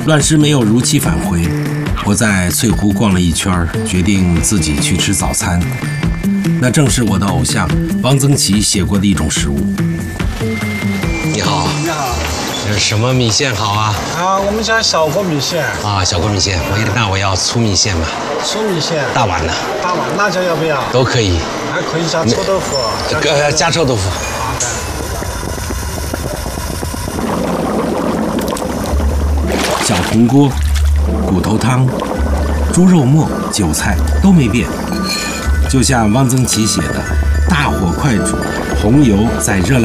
乱石没有如期返回，我在翠湖逛了一圈，决定自己去吃早餐。那正是我的偶像汪曾祺写过的一种食物。你好， 你好， 这什么米线好啊？ 我们家小锅米线。 小锅米线，那我要粗米线吧。 粗米线。 大碗的。 大碗，辣椒要不要？ 都可以。 还可以加臭豆腐。 加臭豆腐。 好的。 小铜锅、骨头汤、猪肉末、韭菜都没变，就像汪曾祺写的：大火快煮，红油在热辣。